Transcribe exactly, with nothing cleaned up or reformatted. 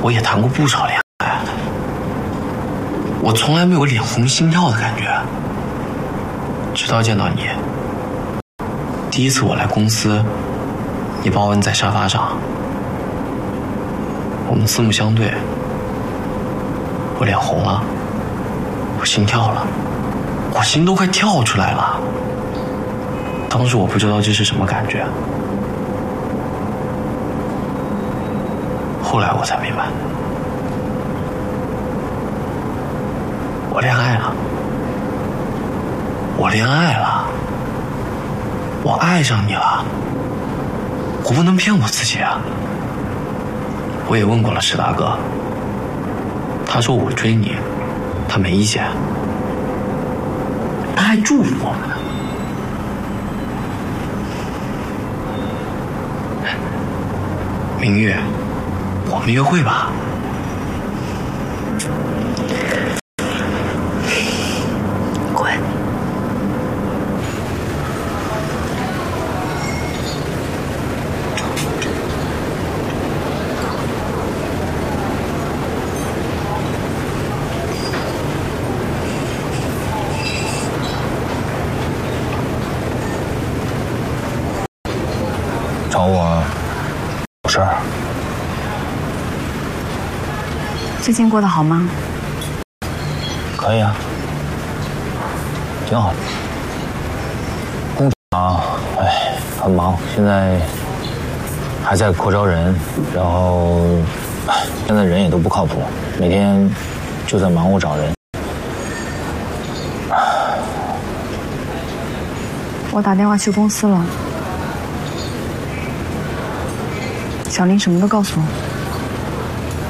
我也谈过不少恋爱，我从来没有脸红心跳的感觉，直到见到你。第一次我来公司，你把我摁在沙发上，我们四目相对，我脸红了，我心跳了，我心都快跳出来了。当时我不知道这是什么感觉，后来我才明白，我恋爱了，我恋爱了，我爱上你了，我不能骗我自己啊！我也问过了石大哥，他说我追你，他没意见，他还祝福我们呢。明月，我们约会吧。 滚！ 找我有事儿？ 最近过得好吗？ 可以啊，挺好的。工厂，哎，很忙，现在还在扩招人，然后哎现在人也都不靠谱，每天就在忙活找人。 我打电话去公司了，小林什么都告诉我。